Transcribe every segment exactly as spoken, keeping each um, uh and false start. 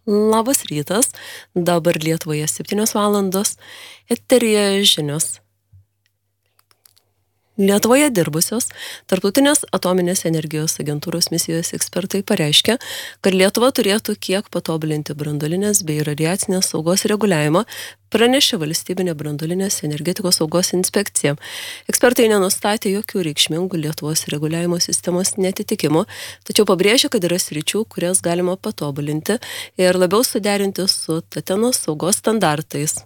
Labas rytas, dabar Lietuvoje septynios valandos, eteryje žinios. Lietuvoje dirbusios Tarptautinės atominės energijos agentūros misijos ekspertai pareiškia, kad Lietuva turėtų kiek patobulinti branduolinės bei radiacinės saugos reguliavimą, pranešė valstybinė branduolinės energetikos saugos inspekcija. Ekspertai nenustatė jokių reikšmingų Lietuvos reguliavimo sistemos netitikimų, tačiau pabrėžė, kad yra sričių, kurias galima patobulinti ir labiau suderinti su Tatenos saugos standartais.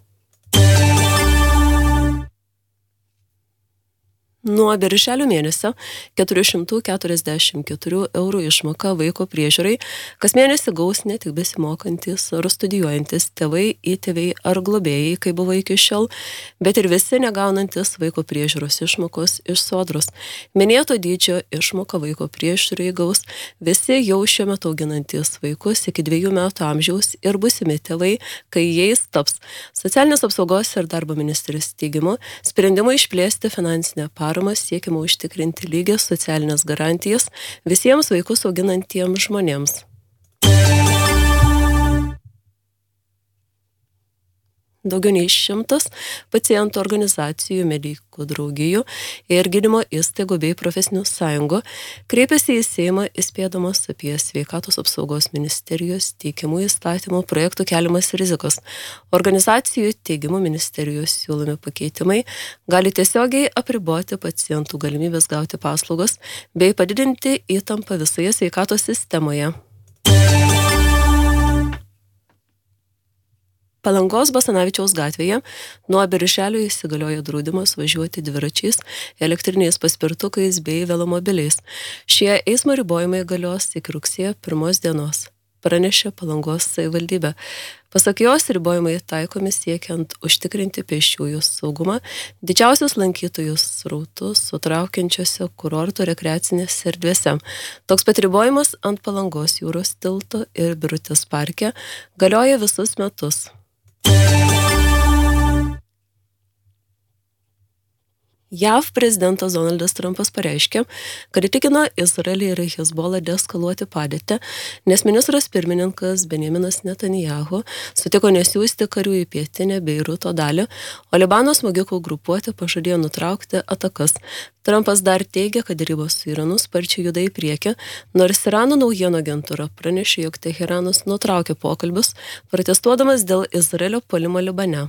Nuo birželio mėnesio keturi šimtai keturiasdešimt keturi eurų išmoka vaiko priežiūrai kas mėnesį gaus ne tik besimokantys ar studijuojantis tėvai, įtėviai ar globėjai, kaip buvo iki šiol, bet ir visi negaunantis vaiko priežiūros išmokos iš Sodros. Minėto dydžio išmoką vaiko priežiūrai gaus visi jau šiuo metu auginantys vaikus iki dviejų metų amžiaus ir busimi tėvai, kai jais taps. Socialinės apsaugos ir darbo ministerijos teigimu, sprendimą išplėsti finansinę paramą siekiama užtikrinti lygias socialinės garantijas visiems vaikus auginantiems žmonėms. Daugiau nei šimtas pacientų organizacijų, medikų draugijų ir gydymo įstaigų bei profesinių sąjungų kreipėsi į Seimą įspėdamas apie sveikatos apsaugos ministerijos teikiamų įstatymų projektų keliamas rizikas. Organizacijų teigiamų ministerijos siūlomi pakeitimai gali tiesiogiai apriboti pacientų galimybės gauti paslaugas bei padidinti įtampą visoje sveikatos sistemoje. Palangos Basanavičiaus gatvėje nuo birželio įsigalioja draudimas važiuoti dviračiais, elektriniais paspirtukais bei velomobiliais. Šie eismo ribojimai galios iki rugsėjo pirmos dienos, pranešė Palangos savivaldybė. Pasak jos, ribojimai taikomi siekiant užtikrinti pėsčiųjų saugumą, didžiausius lankytojų srautus sutraukiančiose kurorto rekreacinėse erdvėse. Toks pat ribojimas ant Palangos jūros tilto ir Birutės parke galioja visus metus. J A V prezidentas Donaldas Trumpas pareiškė, kad įtikino Izraelį ir Hezbollah deeskaluoti padėtį, nes ministras pirmininkas Benjaminas Netanyahu sutiko nesiųsti karių į pietinę Beiruto dalį, o Libano smogikų grupuotė pažadėjo nutraukti atakas. Trumpas dar teigia, kad derybos su Iranu sparčiai juda į priekį, nors Irano naujienų agentūra pranešė, jog Teheranas nutraukė pokalbius, protestuodamas dėl Izraelio puolimo Libane.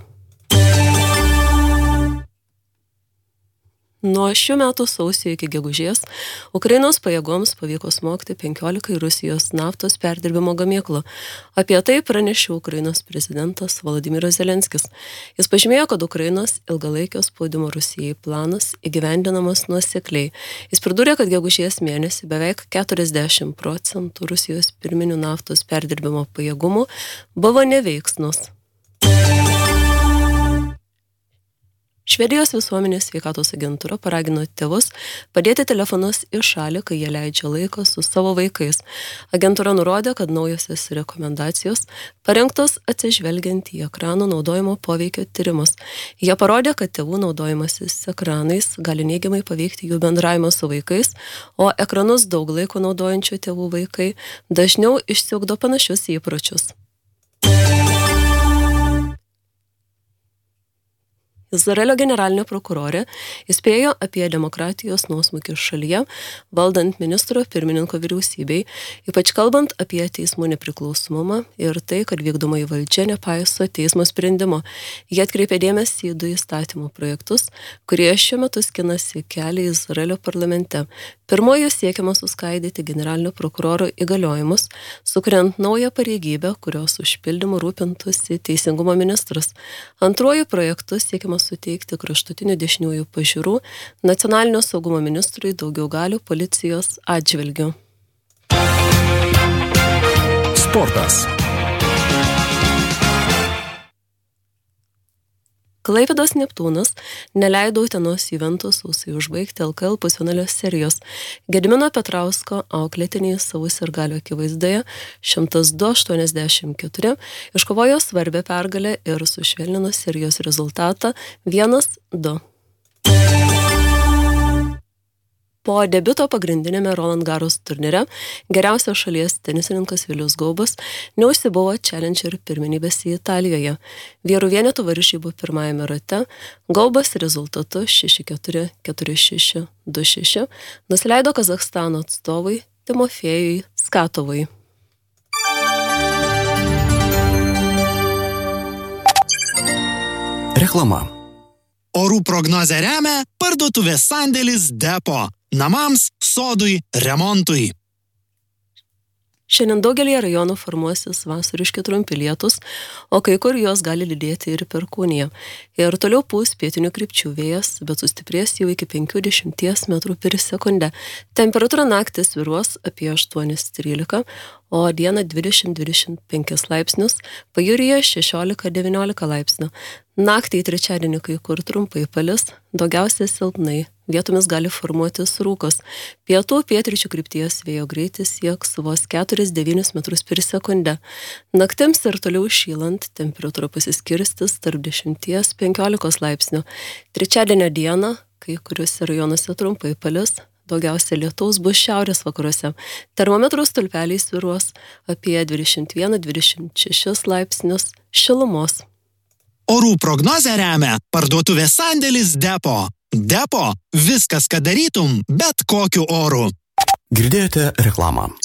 Nuo šių metų sausio iki gegužės Ukrainos pajėgoms pavyko smogti penkiolika Rusijos naftos perdirbimo gamyklų. Apie tai pranešė Ukrainos prezidentas Volodymyras Zelenskis. Jis pažymėjo, kad Ukrainos ilgalaikio spaudimo Rusijai planas įgyvendinamas nuosekliai. Jis pridūrė, kad gegužės mėnesį beveik keturiasdešimt procentų Rusijos pirminių naftos perdirbimo pajėgumų buvo neveiksnus. Švedijos visuomenės sveikatos agentūra paragino tėvus padėti telefonus į šalį, kai jie leidžia laiką su savo vaikais. Agentūra nurodė, kad naujosios rekomendacijos parengtos atsižvelgiant į ekranų naudojimo poveikio tyrimus. Jie parodė, kad tėvų naudojimasis ekranais gali neigiamai paveikti jų bendravimą su vaikais, o ekranus daug laiko naudojančių tėvų vaikai dažniau išsiugdo panašius įpročius. Izraelio generalinė prokurorė įspėjo apie demokratijos nuosmukį šalyje, valdant ministro pirmininko vyriausybei, ypač kalbant apie teismų nepriklausomumą ir tai, kad vykdomoji valdžia nepaiso teismo sprendimo. Jie atkreipė dėmesį į du įstatymų projektus, kurie šiuo metu skinasi kelią Izraelio parlamente. Pirmojo siekiama suskaidyti generalinio prokuroro įgaliojimus, sukuriant naują pareigybę, kurios užpildymu rūpintųsi teisingumo ministras. Antruoju projektu siekiama suteikti kraštutinių dešiniųjų pažiūrų nacionalinio saugumo ministrui daugiau galių policijos atžvilgiu. Sportas. Klaipėdos Neptūnas neleido Utenos Juventus sausai užbaigti L K L pusfinalio serijos. Gedimino Petrausko auklėtiniai savo sirgalio akivaizdoje šimtas du aštuoniasdešimt keturi iškovojo svarbią pergalę ir sušvelnino serijos rezultatą vienas du. Po debiuto pagrindinėme Roland Garros turnyre geriausias šalies tenisininkas Vilius Gaubas neužsibuvo Challenger pirmenybės į Italijoje. Vyrų vienetų varžybų pirmajame rate Gaubas rezultatu šeši keturi, keturi šeši, du šeši nusileido Kazachstano atstovui Timofėjui Skatovui. Reklama. Orų prognozę remia parduotuvės sandėlis Depo. Namams, sodui, remontui. Šiandien daugelį rajonų formuosis vasariški trumpi lietūs, o kai kur jos gali lydėti ir perkūnija. Ir toliau pūs pietinių krypčių vėjas, bet sustiprės jau iki penkiasdešimt metrų per sekundę. Temperatūra naktį svyruos apie aštuoni trylika, o dieną dvidešimt dvidešimt penki laipsnius, pajūryje šešiolika devyniolika laipsnių. Naktį į trečiadienį kai kur trumpai palis, daugiausiai silpnai. Vietomis gali formuotis rūkas. Pietų pietryčių krypties vėjo greitis sieks vos keturis devynis metrus per sekundę. Naktims ir toliau šylant, temperatūra pasiskirstis tarp dešimties penkiolikos laipsnių. Trečiadienio dieną, kai kuriuose rajonuose trumpai palis, daugiausia lietaus bus šiaurės vakaruose. Termometrų stulpeliai svyruos apie dvidešimt vieną dvidešimt šešis laipsnius šilumos. Orų prognozę remia parduotuvės sandėlis Depo. Depo – viskas, ką darytum, bet kokiu oru. Girdėjote reklamą.